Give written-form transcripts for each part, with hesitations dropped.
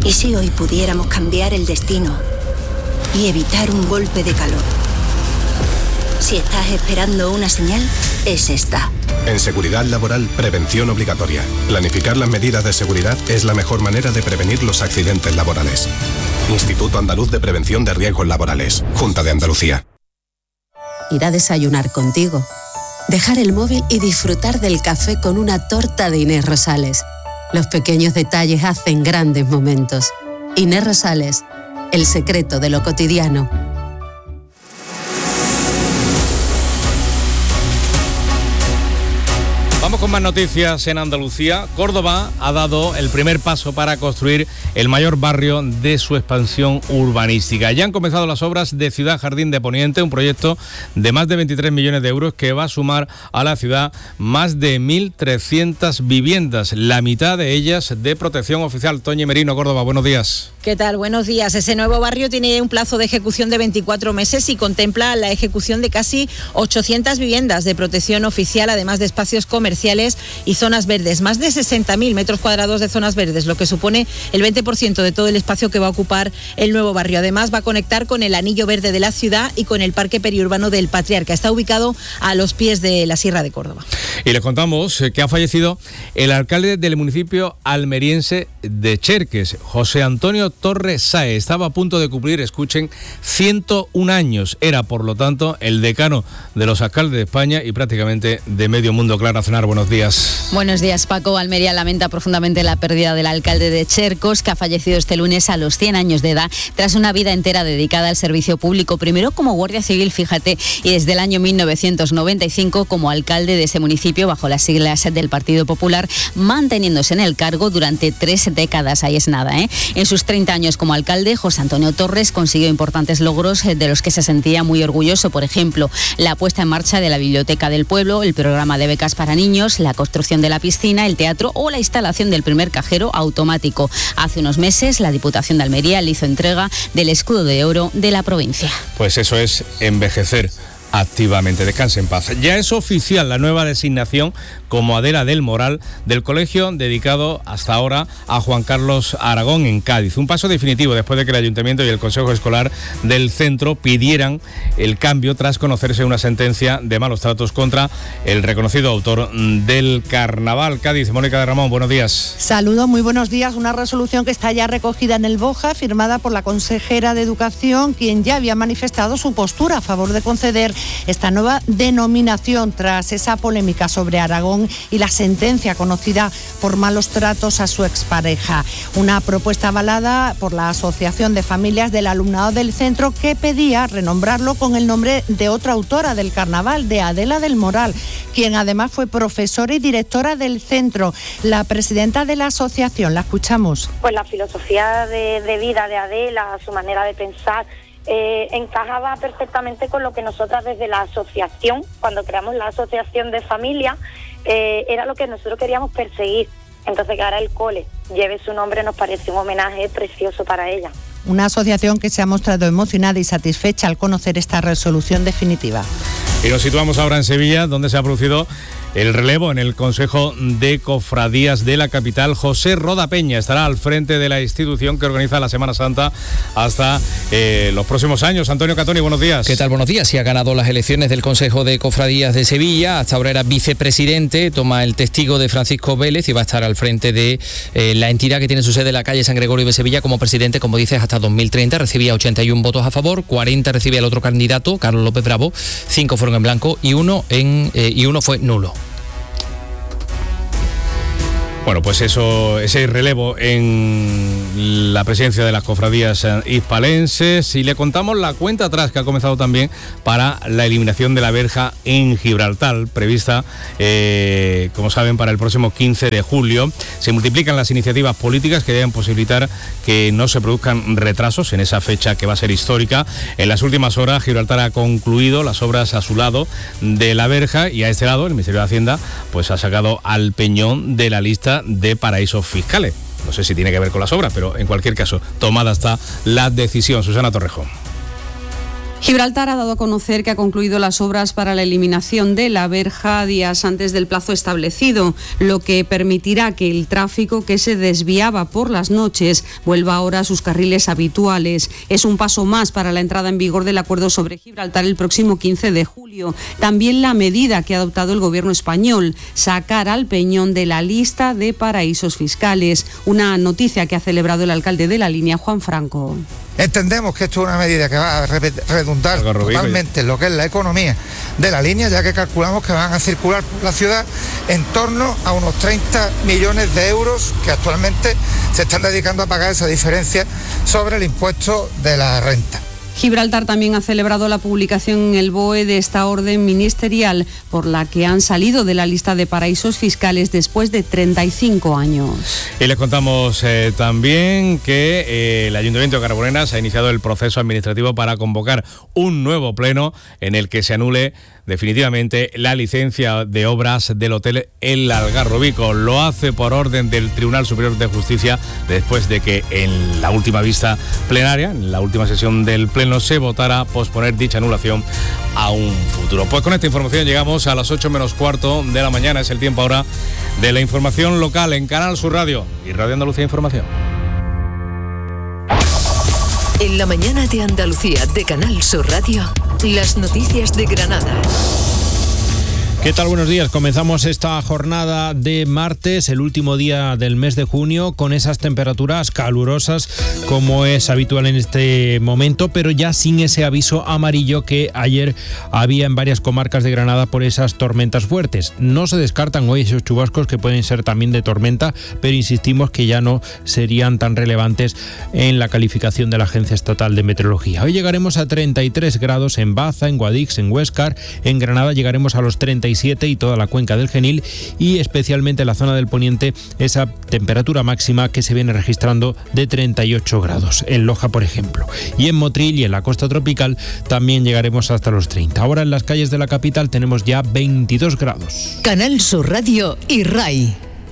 ¿Y si hoy pudiéramos cambiar el destino y evitar un golpe de calor? Si estás esperando una señal, es esta. En seguridad laboral, prevención obligatoria. Planificar las medidas de seguridad es la mejor manera de prevenir los accidentes laborales. Instituto Andaluz de Prevención de Riesgos Laborales. Junta de Andalucía. Ir a desayunar contigo. Dejar el móvil y disfrutar del café con una torta de Inés Rosales. Los pequeños detalles hacen grandes momentos. Inés Rosales, el secreto de lo cotidiano. Vamos con más noticias en Andalucía. Córdoba ha dado el primer paso para construir el mayor barrio de su expansión urbanística. Ya han comenzado las obras de Ciudad Jardín de Poniente, un proyecto de más de 23 millones de euros que va a sumar a la ciudad más de 1.300 viviendas, la mitad de ellas de protección oficial. Toñi Merino, Córdoba, buenos días. ¿Qué tal? Buenos días. Ese nuevo barrio tiene un plazo de ejecución de 24 meses y contempla la ejecución de casi 800 viviendas de protección oficial, además de espacios comerciales y zonas verdes. Más de 60.000 metros cuadrados de zonas verdes, lo que supone el 20% de todo el espacio que va a ocupar el nuevo barrio. Además, va a conectar con el anillo verde de la ciudad y con el parque periurbano del Patriarca. Está ubicado a los pies de la Sierra de Córdoba. Y les contamos que ha fallecido el alcalde del municipio almeriense de Cherques, José Antonio Torres Sáez. Estaba a punto de cumplir, escuchen, 101 años. Era, por lo tanto, el decano de los alcaldes de España y prácticamente de medio mundo. Clara Aznar, buenos días. Buenos días, Paco. Almería lamenta profundamente la pérdida del alcalde de Chercos, que ha fallecido este lunes a los 100 años de edad, tras una vida entera dedicada al servicio público, primero como guardia civil, fíjate, y desde el año 1995 como alcalde de ese municipio bajo las siglas del Partido Popular, manteniéndose en el cargo durante 3 décadas. Ahí es nada, ¿eh? En sus 30 años como alcalde, José Antonio Torres consiguió importantes logros de los que se sentía muy orgulloso. Por ejemplo, la puesta en marcha de la Biblioteca del Pueblo, el programa de becas para niños, la construcción de la piscina, el teatro o la instalación del primer cajero automático. Hace unos meses, la Diputación de Almería le hizo entrega del escudo de oro de la provincia. Pues eso es envejecer activamente. Descanse en paz. Ya es oficial la nueva designación como Adela del Moral del colegio dedicado hasta ahora a Juan Carlos Aragón en Cádiz. Un paso definitivo después de que el Ayuntamiento y el Consejo Escolar del centro pidieran el cambio tras conocerse una sentencia de malos tratos contra el reconocido autor del carnaval. Cádiz, Mónica de Ramón, buenos días. Saludos, muy buenos días. Una resolución que está ya recogida en el BOJA, firmada por la consejera de Educación, quien ya había manifestado su postura a favor de conceder esta nueva denominación tras esa polémica sobre Aragón y la sentencia conocida por malos tratos a su expareja. Una propuesta avalada por la Asociación de Familias del Alumnado del Centro, que pedía renombrarlo con el nombre de otra autora del carnaval, de Adela del Moral, quien además fue profesora y directora del centro. La presidenta de la asociación, la escuchamos. Pues la filosofía de vida de Adela, su manera de pensar, encajaba perfectamente con lo que nosotras desde la asociación, cuando creamos la asociación de familia, era lo que nosotros queríamos perseguir. Entonces que ahora el cole lleve su nombre nos parece un homenaje precioso para ella. Una asociación que se ha mostrado emocionada y satisfecha al conocer esta resolución definitiva. Y nos situamos ahora en Sevilla, donde se ha producido el relevo en el Consejo de Cofradías de la capital. José Roda Peña estará al frente de la institución que organiza la Semana Santa hasta los próximos años. Antonio Catoni, buenos días. ¿Qué tal? Buenos días. Sí, ha ganado las elecciones del Consejo de Cofradías de Sevilla. Hasta ahora era vicepresidente, toma el testigo de Francisco Vélez y va a estar al frente de la entidad que tiene su sede en la calle San Gregorio de Sevilla como presidente, como dices, hasta 2030. Recibía 81 votos a favor, 40 recibía el otro candidato, Carlos López Bravo, 5 fueron en blanco y uno fue nulo. Bueno, pues ese relevo en la presidencia de las cofradías hispalenses, y le contamos la cuenta atrás que ha comenzado también para la eliminación de la verja en Gibraltar, prevista, como saben, para el próximo 15 de julio. Se multiplican las iniciativas políticas que deben posibilitar que no se produzcan retrasos en esa fecha que va a ser histórica. En las últimas horas, Gibraltar ha concluido las obras a su lado de la verja, y a este lado el Ministerio de Hacienda pues ha sacado al Peñón de la lista de paraísos fiscales. No sé si tiene que ver con las obras, pero en cualquier caso, tomada está la decisión. Susana Torrejón. Gibraltar ha dado a conocer que ha concluido las obras para la eliminación de la verja días antes del plazo establecido, lo que permitirá que el tráfico que se desviaba por las noches vuelva ahora a sus carriles habituales. Es un paso más para la entrada en vigor del acuerdo sobre Gibraltar el próximo 15 de julio. También la medida que ha adoptado el gobierno español, sacar al Peñón de la lista de paraísos fiscales. Una noticia que ha celebrado el alcalde de La Línea, Juan Franco. Entendemos que esto es una medida que va a redundar totalmente en lo que es la economía de La Línea, ya que calculamos que van a circular por la ciudad en torno a unos 30 millones de euros que actualmente se están dedicando a pagar esa diferencia sobre el impuesto de la renta. Gibraltar también ha celebrado la publicación en el BOE de esta orden ministerial por la que han salido de la lista de paraísos fiscales después de 35 años. Y les contamos también que el Ayuntamiento de Carboneras ha iniciado el proceso administrativo para convocar un nuevo pleno en el que se anule definitivamente la licencia de obras del hotel El Algarrobico. Lo hace por orden del Tribunal Superior de Justicia después de que en la última vista plenaria, en la última sesión del pleno, se votara posponer dicha anulación a un futuro. Pues con esta información llegamos a las 8 menos cuarto de la mañana. Es el tiempo ahora de la información local en Canal Sur Radio y Radio Andalucía Información. En la mañana de Andalucía de Canal Sur Radio, las noticias de Granada. ¿Qué tal? Buenos días. Comenzamos esta jornada de martes, el último día del mes de junio, con esas temperaturas calurosas como es habitual en este momento, pero ya sin ese aviso amarillo que ayer había en varias comarcas de Granada por esas tormentas fuertes. No se descartan hoy esos chubascos que pueden ser también de tormenta, pero insistimos que ya no serían tan relevantes en la calificación de la Agencia Estatal de Meteorología. Hoy llegaremos a 33 grados en Baza, en Guadix, en Huéscar. En Granada llegaremos a los 37 y toda la cuenca del Genil, y especialmente en la zona del poniente esa temperatura máxima que se viene registrando de 38 grados en Loja, por ejemplo, y en Motril y en la costa tropical también llegaremos hasta los 30. Ahora en las calles de la capital tenemos ya 22 grados. Canal Sur Radio y RAI.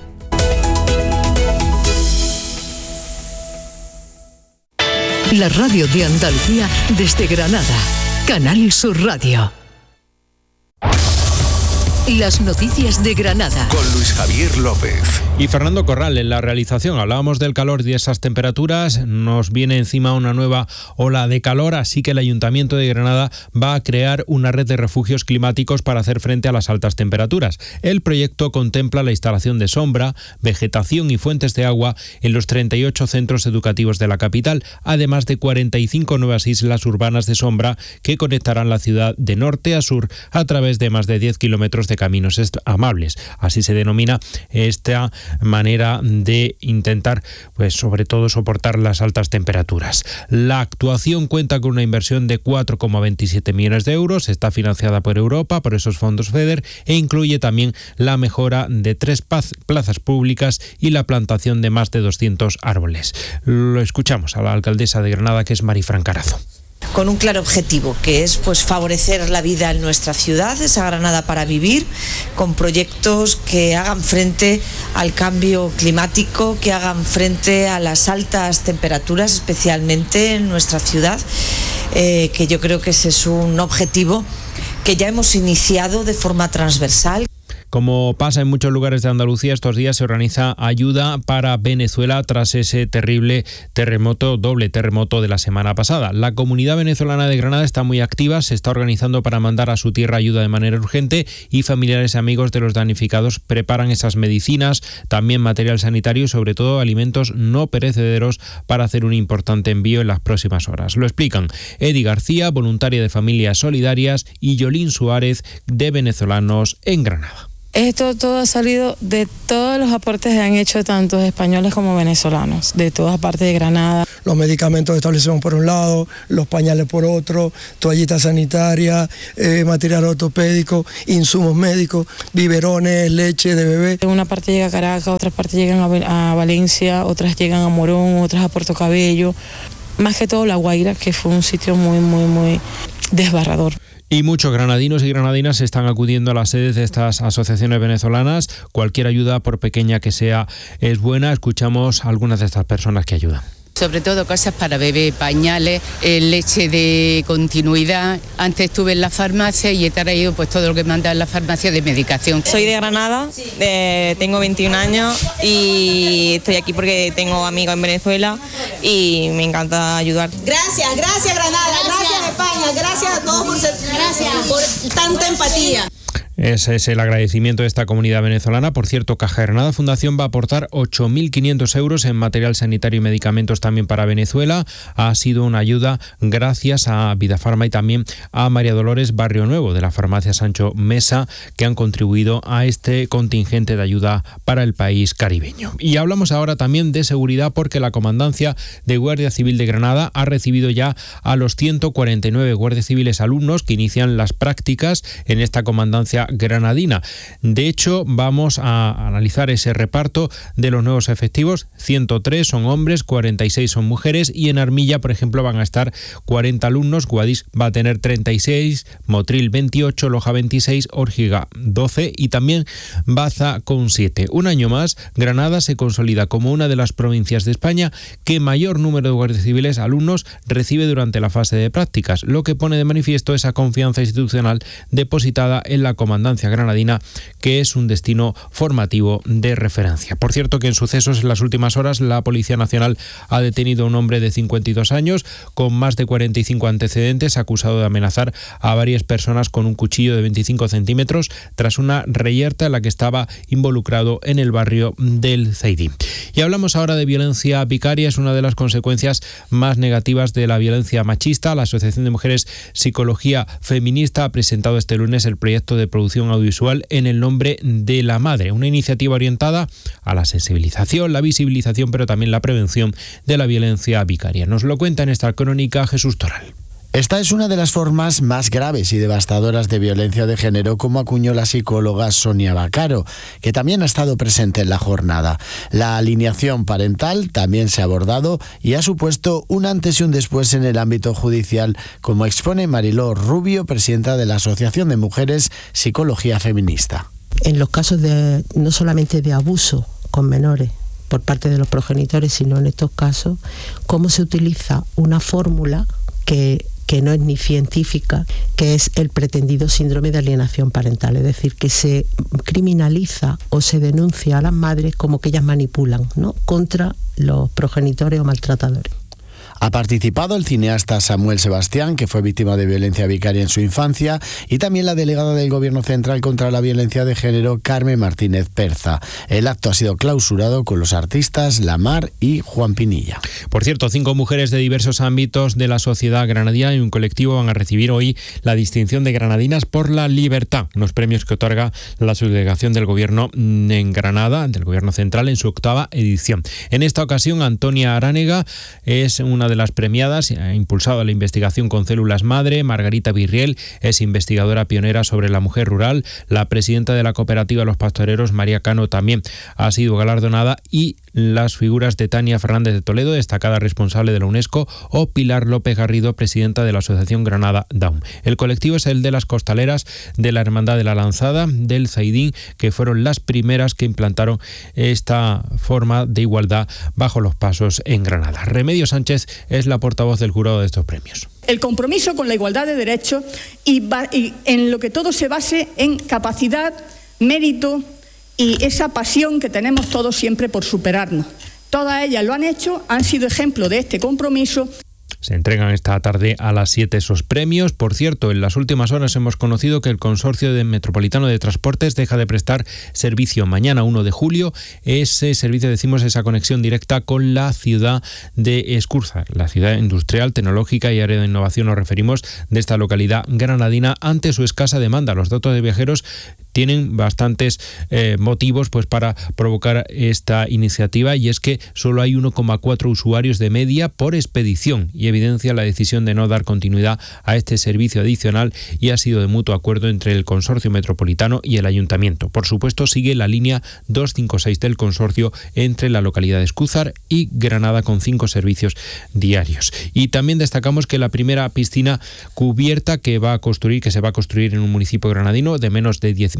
La radio de Andalucía desde Granada. Canal Sur Radio. Las noticias de Granada. Con Luis Javier López. Y Fernando Corral en la realización. Hablábamos del calor y de esas temperaturas. Nos viene encima una nueva ola de calor, así que el Ayuntamiento de Granada va a crear una red de refugios climáticos para hacer frente a las altas temperaturas. El proyecto contempla la instalación de sombra, vegetación y fuentes de agua en los 38 centros educativos de la capital, además de 45 nuevas islas urbanas de sombra que conectarán la ciudad de norte a sur a través de más de 10 kilómetros de caminos amables. Así se denomina esta manera de intentar, pues sobre todo, soportar las altas temperaturas. La actuación cuenta con una inversión de 4,27 millones de euros, está financiada por Europa, por esos fondos FEDER, e incluye también la mejora de 3 plazas públicas y la plantación de más de 200 árboles. Lo escuchamos a la alcaldesa de Granada, que es Marifran Carazo. Con un claro objetivo, que es favorecer la vida en nuestra ciudad, esa Granada para vivir, con proyectos que hagan frente al cambio climático, que hagan frente a las altas temperaturas, especialmente en nuestra ciudad, que yo creo que ese es un objetivo que ya hemos iniciado de forma transversal. Como pasa en muchos lugares de Andalucía, estos días se organiza ayuda para Venezuela tras ese terrible doble terremoto de la semana pasada. La comunidad venezolana de Granada está muy activa, se está organizando para mandar a su tierra ayuda de manera urgente, y familiares y amigos de los damnificados preparan esas medicinas, también material sanitario y sobre todo alimentos no perecederos para hacer un importante envío en las próximas horas. Lo explican Edi García, voluntaria de Familias Solidarias, y Yolín Suárez, de Venezolanos en Granada. Esto todo ha salido de todos los aportes que han hecho tanto españoles como venezolanos, de todas partes de Granada. Los medicamentos de establecimiento por un lado, los pañales por otro, toallitas sanitarias, material ortopédico, insumos médicos, biberones, leche de bebé. Una parte llega a Caracas, otras partes llegan a Valencia, otras llegan a Morón, otras a Puerto Cabello. Más que todo La Guaira, que fue un sitio muy desbarrador. Y muchos granadinos y granadinas están acudiendo a las sedes de estas asociaciones venezolanas. Cualquier ayuda, por pequeña que sea, es buena. Escuchamos a algunas de estas personas que ayudan. Sobre todo cosas para bebé, pañales, leche de continuidad. Antes estuve en la farmacia y he traído pues todo lo que me han dado en la farmacia de medicación. Soy de Granada, tengo 21 años y estoy aquí porque tengo amigos en Venezuela y me encanta ayudar. Gracias Granada, gracias España, gracias a todos por tanta empatía. Ese es el agradecimiento de esta comunidad venezolana. Por cierto, Caja Granada Fundación va a aportar 8.500 euros en material sanitario y medicamentos también para Venezuela. Ha sido una ayuda gracias a Vidafarma y también a María Dolores Barrio Nuevo de la farmacia Sancho Mesa, que han contribuido a este contingente de ayuda para el país caribeño. Y hablamos ahora también de seguridad, porque la Comandancia de Guardia Civil de Granada ha recibido ya a los 149 guardias civiles alumnos que inician las prácticas en esta comandancia granadina. De hecho, vamos a analizar ese reparto de los nuevos efectivos. 103 son hombres, 46 son mujeres, y en Armilla, por ejemplo, van a estar 40 alumnos. Guadix va a tener 36, Motril 28, Loja 26, Órgiga 12 y también Baza con 7. Un año más, Granada se consolida como una de las provincias de España que mayor número de guardias civiles alumnos recibe durante la fase de prácticas, lo que pone de manifiesto esa confianza institucional depositada en la comandancia granadina, que es un destino formativo de referencia. Por cierto, que en sucesos en las últimas horas la Policía Nacional ha detenido a un hombre de 52 años con más de 45 antecedentes, acusado de amenazar a varias personas con un cuchillo de 25 centímetros tras una reyerta en la que estaba involucrado en el barrio del Zaidín. Y hablamos ahora de violencia vicaria. Es una de las consecuencias más negativas de la violencia machista. La Asociación de Mujeres Psicología Feminista ha presentado este lunes el proyecto de producción audiovisual En el nombre de la madre, una iniciativa orientada a la sensibilización, la visibilización, pero también la prevención de la violencia vicaria. Nos lo cuenta en esta crónica Jesús Toral. Esta es una de las formas más graves y devastadoras de violencia de género, como acuñó la psicóloga Sonia Bacaro, que también ha estado presente en la jornada. La alineación parental también se ha abordado y ha supuesto un antes y un después en el ámbito judicial, como expone Mariló Rubio, presidenta de la Asociación de Mujeres Psicología Feminista. En los casos de no solamente de abuso con menores por parte de los progenitores, sino en estos casos, cómo se utiliza una fórmula que no es ni científica, que es el pretendido síndrome de alienación parental, es decir, que se criminaliza o se denuncia a las madres como que ellas manipulan, ¿no?, contra los progenitores o maltratadores. Ha participado el cineasta Samuel Sebastián, que fue víctima de violencia vicaria en su infancia, y también la delegada del Gobierno Central contra la Violencia de Género, Carmen Martínez Perza. El acto ha sido clausurado con los artistas Lamar y Juan Pinilla. Por cierto, 5 mujeres de diversos ámbitos de la sociedad granadina y un colectivo van a recibir hoy la distinción de Granadinas por la Libertad, unos premios que otorga la subdelegación del Gobierno en Granada, del Gobierno Central, en su 8ª edición. En esta ocasión, Antonia Aránega es una de las premiadas, ha impulsado la investigación con células madre. Margarita Virriel es investigadora pionera sobre la mujer rural. La presidenta de la cooperativa Los Pastoreros, María Cano, también ha sido galardonada, y las figuras de Tania Fernández de Toledo, destacada responsable de la UNESCO, o Pilar López Garrido, presidenta de la Asociación Granada Down. El colectivo es el de las costaleras de la Hermandad de la Lanzada del Zaidín, que fueron las primeras que implantaron esta forma de igualdad bajo los pasos en Granada. Remedios Sánchez es la portavoz del jurado de estos premios. El compromiso con la igualdad de derechos y en lo que todo se base en capacidad, mérito y esa pasión que tenemos todos siempre por superarnos. Todas ellas lo han hecho, han sido ejemplo de este compromiso. Se entregan esta tarde a las 7 esos premios. Por cierto, en las últimas horas hemos conocido que el Consorcio Metropolitano de Transportes deja de prestar servicio mañana 1 de julio. Ese servicio, decimos, esa conexión directa con la ciudad de Escúzar, la ciudad industrial, tecnológica y área de innovación, nos referimos, de esta localidad granadina, ante su escasa demanda. Los datos de viajeros tienen bastantes motivos pues para provocar esta iniciativa, y es que solo hay 1,4 usuarios de media por expedición, y evidencia la decisión de no dar continuidad a este servicio adicional, y ha sido de mutuo acuerdo entre el Consorcio Metropolitano y el Ayuntamiento. Por supuesto, sigue la línea 256 del consorcio entre la localidad de Escúzar y Granada, con 5 servicios diarios. Y también destacamos que la primera piscina cubierta que se va a construir en un municipio granadino de menos de 10.000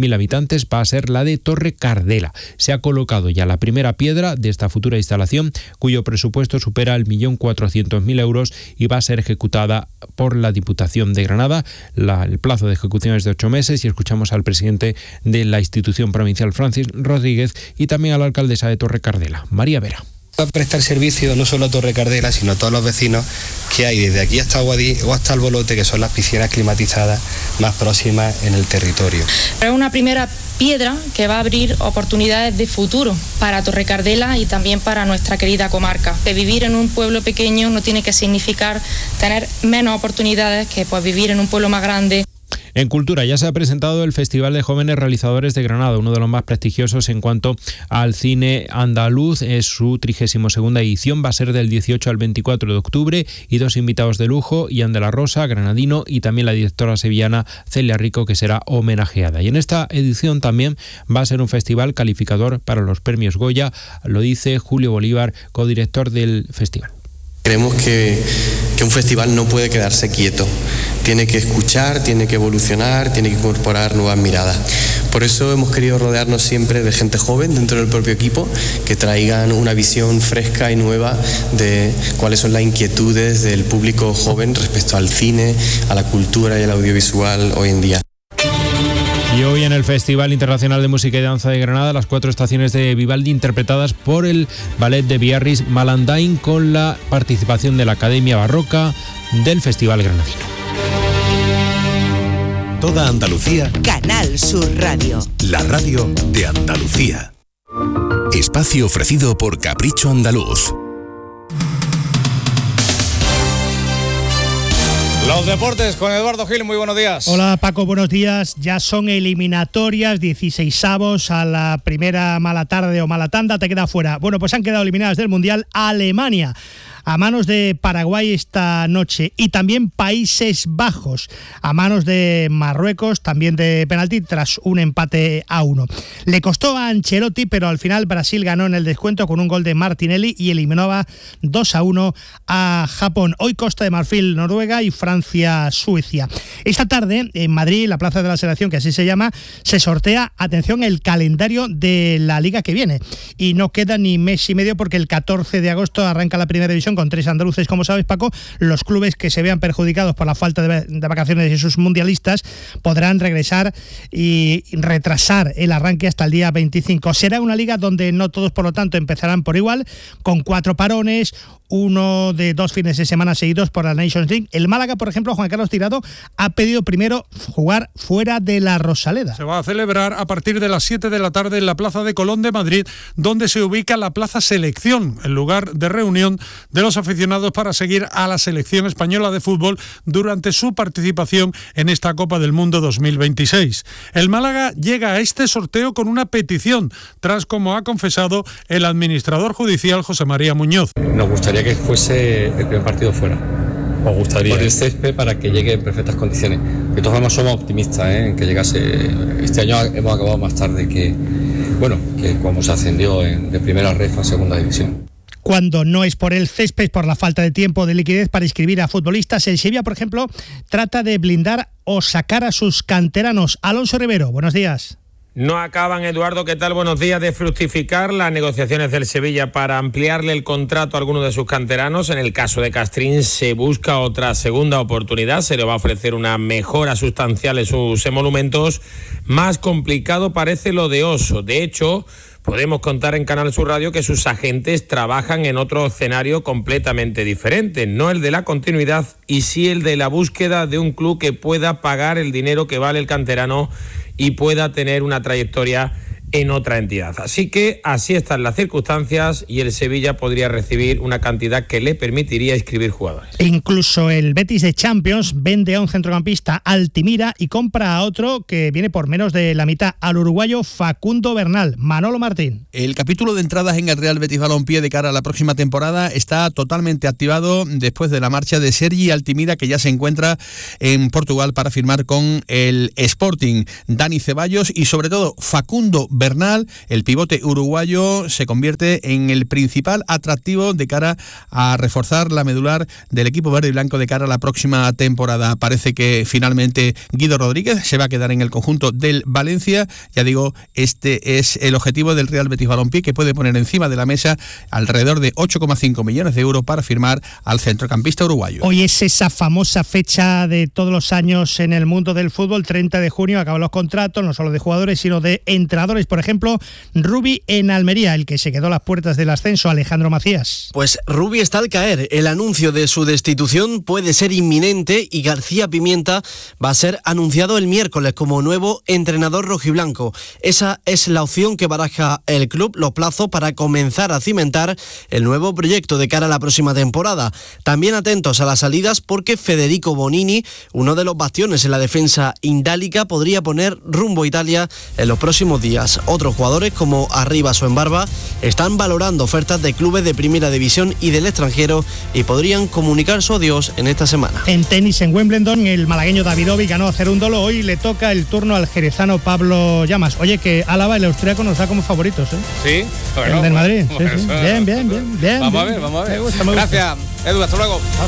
10.000 habitantes va a ser la de Torre Cardela. Se ha colocado ya la primera piedra de esta futura instalación, cuyo presupuesto supera el 1.400.000 euros y va a ser ejecutada por la Diputación de Granada. El plazo de ejecución es de 8 meses y escuchamos al presidente de la institución provincial, Francis Rodríguez, y también a la alcaldesa de Torre Cardela, María Vera. Va a prestar servicio no solo a Torre Cardela, sino a todos los vecinos que hay desde aquí hasta Guadí o hasta el Bolote, que son las piscinas climatizadas más próximas en el territorio. Es una primera piedra que va a abrir oportunidades de futuro para Torre Cardela y también para nuestra querida comarca. Que vivir en un pueblo pequeño no tiene que significar tener menos oportunidades que pues vivir en un pueblo más grande. En Cultura ya se ha presentado el Festival de Jóvenes Realizadores de Granada, uno de los más prestigiosos en cuanto al cine andaluz. Es su 32ª edición, va a ser del 18 al 24 de octubre y 2 invitados de lujo, Ian de la Rosa, granadino, y también la directora sevillana Celia Rico, que será homenajeada. Y en esta edición también va a ser un festival calificador para los premios Goya, lo dice Julio Bolívar, codirector del festival. Creemos que un festival no puede quedarse quieto, tiene que escuchar, tiene que evolucionar, tiene que incorporar nuevas miradas. Por eso hemos querido rodearnos siempre de gente joven dentro del propio equipo, que traigan una visión fresca y nueva de cuáles son las inquietudes del público joven respecto al cine, a la cultura y al audiovisual hoy en día. Y hoy en el Festival Internacional de Música y Danza de Granada, las 4 estaciones de Vivaldi interpretadas por el Ballet de Biarritz Malandain, con la participación de la Academia Barroca del Festival Granadino. Toda Andalucía. Canal Sur Radio. La radio de Andalucía. Espacio ofrecido por Capricho Andaluz. Los deportes con Eduardo Gil, muy buenos días. Hola Paco, buenos días. Ya son eliminatorias, 16avos, a la primera mala tarde o mala tanda te queda fuera. Bueno, pues han quedado eliminadas del Mundial Alemania, a manos de Paraguay esta noche, y también Países Bajos, a manos de Marruecos, también de penalti, tras un empate a 1. Le costó a Ancelotti, pero al final Brasil ganó en el descuento con un gol de Martinelli y eliminaba 2-1 a Japón. Hoy Costa de Marfil, Noruega, y Francia, Suecia. Esta tarde, en Madrid, la Plaza de la Selección, que así se llama, se sortea, atención, el calendario de la liga que viene. Y no queda ni mes y medio, porque el 14 de agosto arranca la primera división con 3 andaluces, como sabes, Paco. Los clubes que se vean perjudicados por la falta de vacaciones de sus mundialistas podrán regresar y retrasar el arranque hasta el día 25. Será una liga donde no todos, por lo tanto, empezarán por igual, con 4 parones, uno de 2 fines de semana seguidos por la Nations League. El Málaga, por ejemplo, Juan Carlos Tirado, ha pedido primero jugar fuera de la Rosaleda. Se va a celebrar a partir de las 7 de la tarde en la Plaza de Colón de Madrid, donde se ubica la Plaza Selección, el lugar de reunión de los aficionados para seguir a la selección española de fútbol durante su participación en esta Copa del Mundo 2026. El Málaga llega a este sorteo con una petición, tras, como ha confesado el administrador judicial José María Muñoz. Nos gustaría que fuese el primer partido fuera. Os gustaría. Por el césped, para que llegue en perfectas condiciones. De todas formas, somos optimistas en que llegase. Este año hemos acabado más tarde que cuando se ascendió de primera ref a segunda división. Cuando no es por el césped, por la falta de tiempo o de liquidez para inscribir a futbolistas, el Sevilla, por ejemplo, trata de blindar o sacar a sus canteranos. Alonso Rivero, buenos días. No acaban, Eduardo, ¿qué tal? Buenos días. De fructificar las negociaciones del Sevilla para ampliarle el contrato a alguno de sus canteranos. En el caso de Castrín se busca otra segunda oportunidad, se le va a ofrecer una mejora sustancial en sus emolumentos. Más complicado parece lo de Oso. De hecho, podemos contar en Canal Sur Radio que sus agentes trabajan en otro escenario completamente diferente, no el de la continuidad y sí el de la búsqueda de un club que pueda pagar el dinero que vale el canterano y pueda tener una trayectoria en otra entidad. Así que así están las circunstancias y el Sevilla podría recibir una cantidad que le permitiría inscribir jugadores. Incluso el Betis de Champions vende a un centrocampista, Altimira, y compra a otro que viene por menos de la mitad, al uruguayo Facundo Bernal. Manolo Martín. El capítulo de entradas en el Real Betis Balompié de cara a la próxima temporada está totalmente activado después de la marcha de Sergi Altimira, que ya se encuentra en Portugal para firmar con el Sporting. Dani Ceballos y sobre todo Facundo Bernal Bernal, el pivote uruguayo, se convierte en el principal atractivo de cara a reforzar la medular del equipo verde y blanco de cara a la próxima temporada. Parece que finalmente Guido Rodríguez se va a quedar en el conjunto del Valencia. Ya digo, este es el objetivo del Real Betis Balompié, que puede poner encima de la mesa alrededor de 8,5 millones de euros para firmar al centrocampista uruguayo. Hoy es esa famosa fecha de todos los años en el mundo del fútbol, 30 de junio, acaban los contratos, no solo de jugadores, sino de entrenadores. Por ejemplo, Rubi en Almería, el que se quedó a las puertas del ascenso, Alejandro Macías. Pues Rubi está al caer. El anuncio de su destitución puede ser inminente y García Pimienta va a ser anunciado el miércoles como nuevo entrenador rojiblanco. Esa es la opción que baraja el club, los plazos para comenzar a cimentar el nuevo proyecto de cara a la próxima temporada. También atentos a las salidas, porque Federico Bonini, uno de los bastiones en la defensa indálica, podría poner rumbo a Italia en los próximos días. Otros jugadores como Arribas o Embarba están valorando ofertas de clubes de primera división y del extranjero y podrían comunicar su adiós en esta semana. En tenis, en Wimbledon, el malagueño Davidovic ganó a Cerúndolo. Hoy le toca el turno al jerezano Pablo Llamas. Oye, que Álava, el austríaco, nos da como favoritos, ¿eh? Sí, bueno, el del Madrid. Bueno, sí, sí. Bien. Vamos a ver. Me gusta. Gracias, Edu, hasta luego. Ahora.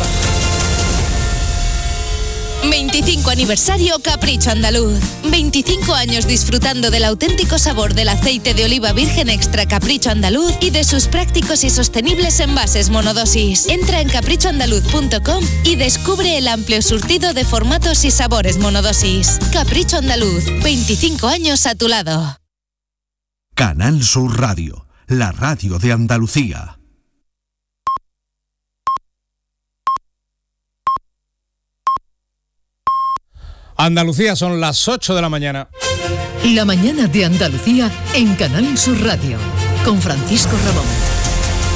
25 aniversario Capricho Andaluz. 25 años disfrutando del auténtico sabor del aceite de oliva virgen extra Capricho Andaluz y de sus prácticos y sostenibles envases monodosis. Entra en caprichoandaluz.com y descubre el amplio surtido de formatos y sabores monodosis. Capricho Andaluz, 25 años a tu lado. Canal Sur Radio, la radio de Andalucía. Andalucía, son las 8 de la mañana. La mañana de Andalucía en Canal Sur Radio, con Francisco Ramón.